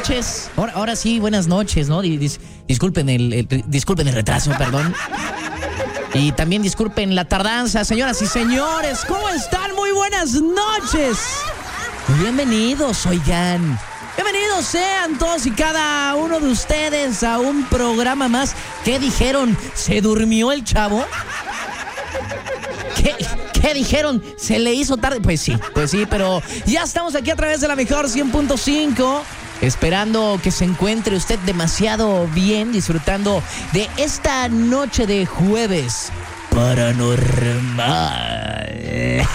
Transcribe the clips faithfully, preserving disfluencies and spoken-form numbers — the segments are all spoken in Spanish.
noches. Ahora, ahora sí, buenas noches, ¿no? Dis, disculpen, el, el, disculpen el retraso, perdón. Y también disculpen la tardanza, señoras y señores. ¿Cómo están? Muy buenas noches. Bienvenidos, oigan. Bienvenidos sean todos y cada uno de ustedes a un programa más. ¿Qué dijeron? ¿Se durmió el chavo? ¿Qué, ¿Qué dijeron? ¿Se le hizo tarde? Pues sí, pues sí, pero ya estamos aquí a través de la mejor cien punto cinco, esperando que se encuentre usted demasiado bien, disfrutando de esta noche de jueves paranormal.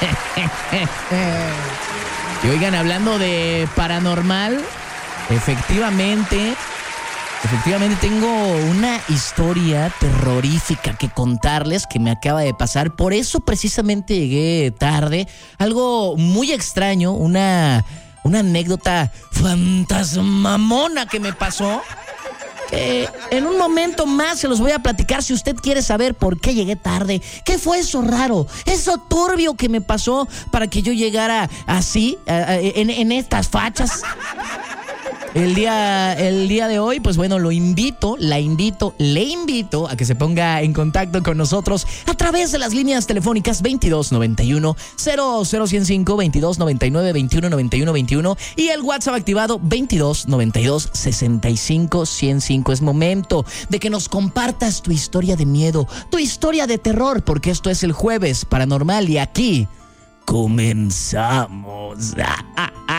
Y oigan, hablando de paranormal, efectivamente... Efectivamente tengo una historia terrorífica que contarles que me acaba de pasar. Por eso precisamente llegué tarde. Algo muy extraño, una, una anécdota fantasmamona que me pasó. Que en un momento más se los voy a platicar si usted quiere saber por qué llegué tarde. ¿Qué fue eso raro? Eso turbio que me pasó para que yo llegara así, en, en estas fachas. El día, el día de hoy, pues bueno, lo invito, la invito, le invito a que se ponga en contacto con nosotros a través de las líneas telefónicas veintidós noventa y uno, cero cero ciento cinco, veintidós noventa y nueve, veintiuno noventa y uno, veintiuno y el WhatsApp activado veintidós noventa y dos, sesenta y cinco, ciento cinco. Es momento de que nos compartas tu historia de miedo, tu historia de terror, porque esto es el Jueves Paranormal y aquí comenzamos.